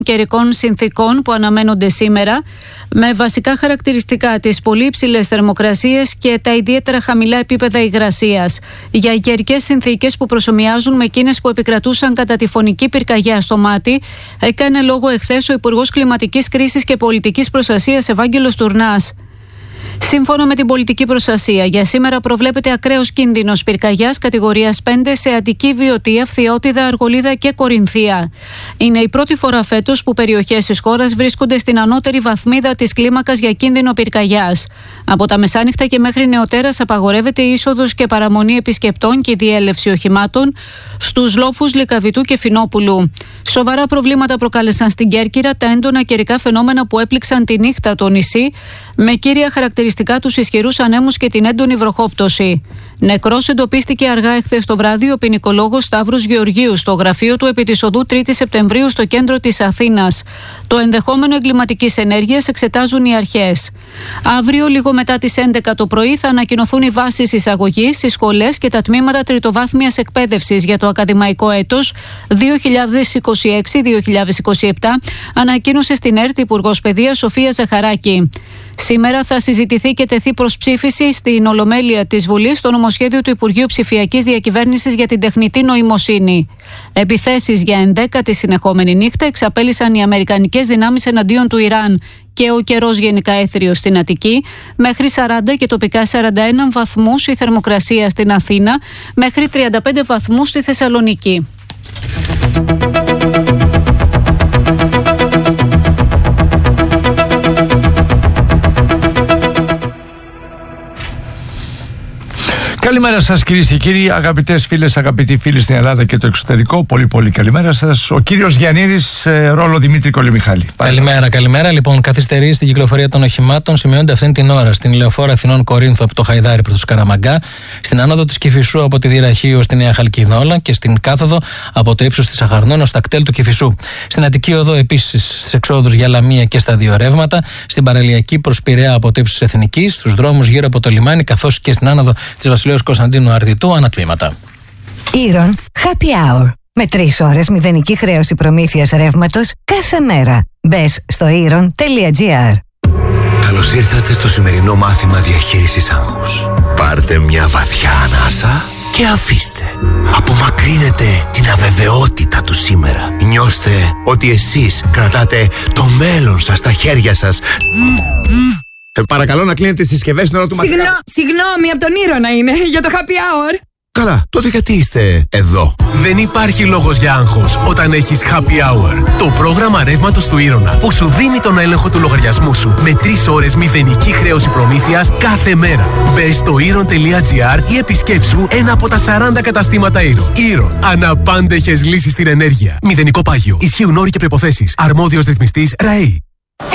καιρικών συνθήκων που αναμένονται σήμερα, με βασικά χαρακτηριστικά τις πολύ υψηλές θερμοκρασίες και τα ιδιαίτερα χαμηλά επίπεδα υγρασίας. Για καιρικές συνθήκες που προσομοιάζουν με εκείνες που επικρατούσαν κατά τη φωνική πυρκαγιά στο Μάτι, έκανε λόγο εχθές ο Υπουργός Κλιματικής Κρίσης και Πολιτικής Προστασίας Ευάγγελος Τουρνάς. Σύμφωνα με την πολιτική προστασία, για σήμερα προβλέπεται ακραίος κίνδυνος πυρκαγιάς κατηγορίας 5 σε Αττική, Βιωτία, Φθιώτιδα, Αργολίδα και Κορινθία. Είναι η πρώτη φορά φέτος που περιοχές της χώρας βρίσκονται στην ανώτερη βαθμίδα της κλίμακας για κίνδυνο πυρκαγιάς. Από τα μεσάνυχτα και μέχρι νεοτέρας απαγορεύεται η είσοδος και παραμονή επισκεπτών και η διέλευση οχημάτων στους λόφους Λυκαβητού και Φινόπουλου. Σοβαρά προβλήματα προκάλεσαν στην Κέρκυρα τα έντονα καιρικά φαινόμενα που έπληξαν τη νύχτα το νησί, με κύρια χαρακτηριστικά τους ισχυρούς ανέμους και την έντονη βροχόπτωση. Νεκρός εντοπίστηκε αργά εχθές το βράδυ ο ποινικολόγος Σταύρος Γεωργίου στο γραφείο του επί της οδού 3η Σεπτεμβρίου στο κέντρο της Αθήνας. Το ενδεχόμενο εγκληματικής ενέργειας εξετάζουν οι αρχές. Αύριο, λίγο μετά τις 11 το πρωί, θα ανακοινωθούν οι βάσεις εισαγωγής στις σχολές και τα τμήματα τριτοβάθμιας εκπαίδευσης για το ακαδημαϊκό έτος 2026-2027, ανακοίνωσε στην ΕΡΤ Υπουργός Παιδείας Σοφία Ζαχαράκη. Σήμερα θα συζητηθεί και τεθεί προς ψήφιση στην Ολομέλεια της Βουλής το νομοσχέδιο του Υπουργείου Ψηφιακής Διακυβέρνησης για την τεχνητή νοημοσύνη. Επιθέσεις για 11η συνεχόμενη νύχτα εξαπέλυσαν οι αμερικανικές δυνάμεις εναντίον του Ιράν και ο καιρός γενικά έθριος στην Αττική, μέχρι 40 και τοπικά 41 βαθμούς η θερμοκρασία στην Αθήνα, μέχρι 35 βαθμούς στη Θεσσαλονίκη. Καλημέρα σας κυρίες και κύριοι, αγαπητές φίλες, αγαπητοί φίλοι στην Ελλάδα και το εξωτερικό. Πολύ καλημέρα σας. Ο κύριος Γιαννίδης, ρόλο Δημήτρη Κολυμιχάλη. Καλημέρα. Λοιπόν, καθυστερεί στην κυκλοφορία των οχημάτων σημειώνεται αυτήν την ώρα στην Λεωφόρο Αθηνών Κορίνθου από το Χαϊδάρι προς το Σκαραμαγκά, στην άνοδο της Κηφισού από τη Δυραχή ως τη Νέα Χαλκιδόλα και στην κάθοδο από το ύψος της Αχαρνών ως τα κτέλ του Κηφισού. Στην Αττική Οδό επίσης στις εξόδους για Λαμία και στα δύο ρεύματα, στην παραλιακή προς Πειραιά από το ύψος της Εθνικής, στους δρόμους γύρω από το λιμάνι καθώς και στην άνοδο της Βασιλέως Κωνσταντίνου Αρτιτού ανατμήματα. Ήρων Happy Hour. Με 3 ώρες μηδενική χρέωση προμήθειας ρεύματος κάθε μέρα. Μπες στο iron.gr. Καλώς ήρθατε στο σημερινό μάθημα διαχείρισης άγχους. Πάρτε μια βαθιά ανάσα και αφήστε. Απομακρύνετε την αβεβαιότητα του σήμερα. Νιώστε ότι εσείς κρατάτε το μέλλον σας στα χέρια σας. Παρακαλώ να κλείνετε τις συσκευές στην ώρα του μαθήματος. Συγγνώμη, από τον Ήρωνα είναι, για το happy hour. Καλά, τότε γιατί είστε εδώ? Δεν υπάρχει λόγος για άγχος όταν έχεις happy hour. Το πρόγραμμα ρεύματος του Ήρωνα που σου δίνει τον έλεγχο του λογαριασμού σου με 3 ώρες μηδενική χρέωση προμήθειας κάθε μέρα. Μπες στο iron.gr ή επισκέψου ένα από τα 40 καταστήματα Iron. Iron. Αναπάντεχες λύσεις στην ενέργεια. Μηδενικό πάγιο. Ισχύουν όροι και προϋποθέσεις. Αρμόδιος ρυθμιστής ΡΑΕΗ.